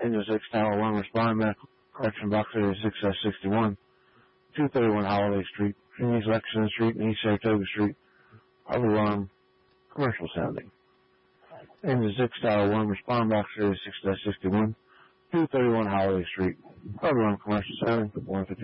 Engine 6 Tower 1 responding back. Correction box area 6-61. 231 Holiday Street. East Lexington Street and East Saratoga Street. Other alarm. Commercial sounding. Engine 6 Tower 1 responding box area 6-61. 231 Holiday Street. Other alarm commercial sounding. 150.